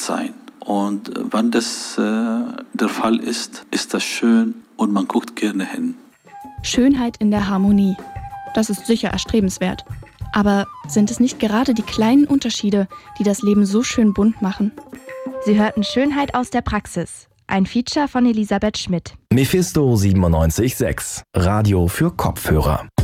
sein. Und wenn das der Fall ist, ist das schön und man guckt gerne hin. Schönheit in der Harmonie. Das ist sicher erstrebenswert. Aber sind es nicht gerade die kleinen Unterschiede, die das Leben so schön bunt machen? Sie hörten Schönheit aus der Praxis. Ein Feature von Elisabeth Schmidt. Mephisto 97.6, Radio für Kopfhörer.